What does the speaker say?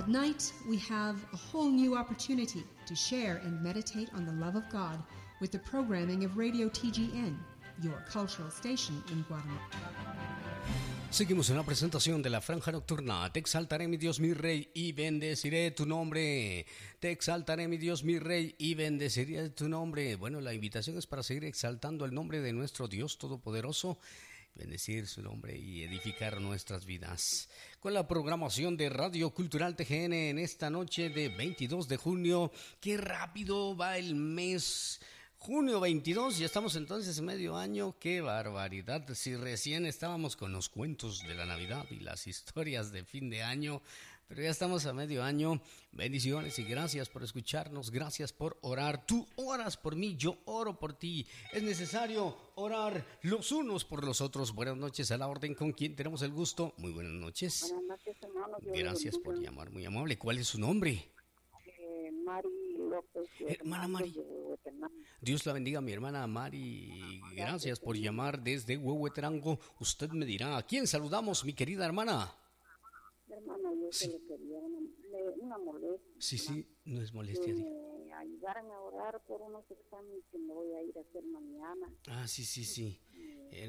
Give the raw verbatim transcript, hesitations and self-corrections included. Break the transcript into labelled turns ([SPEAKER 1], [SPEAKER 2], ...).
[SPEAKER 1] night, we have a whole new opportunity to share and meditate on the love of God with the programming of Radio T G N, your cultural station in Guatemala.
[SPEAKER 2] Seguimos en la presentación de la Franja Nocturna. Te exaltaré, mi Dios, mi Rey, y bendeciré tu nombre. Te exaltaré, mi Dios, mi Rey, y bendeciré tu nombre. Bueno, la invitación es para seguir exaltando el nombre de nuestro Dios Todopoderoso, bendecir su nombre y edificar nuestras vidas. Con la programación de Radio Cultural T G N en esta noche de veintidós de junio. ¡Qué rápido va el mes! Junio veintidós, ya estamos entonces en medio año. ¡Qué barbaridad! Si recién estábamos con los cuentos de la Navidad y las historias de fin de año, pero ya estamos a medio año. Bendiciones y gracias por escucharnos, gracias por orar. Tú oras por mí, yo oro por ti. Es necesario orar los unos por los otros. Buenas noches, a la orden, con quien tenemos el gusto. Muy buenas noches.
[SPEAKER 3] Buenas noches, hermanos.
[SPEAKER 2] Gracias por llamar, muy amable. ¿Cuál es su nombre?
[SPEAKER 3] Eh, Mari López.
[SPEAKER 2] Hermana Mari. Dios la bendiga, mi hermana Mari. Gracias por llamar desde Huehuetenango. Usted me dirá, ¿a quién saludamos, mi querida hermana?
[SPEAKER 3] Hermana, yo
[SPEAKER 2] sí.
[SPEAKER 3] le quería una, una molestia.
[SPEAKER 2] Sí, sí, no es molestia.
[SPEAKER 3] Que me ayudaran a orar por unos exámenes que me voy a ir a hacer mañana.
[SPEAKER 2] Ah, sí, sí, sí.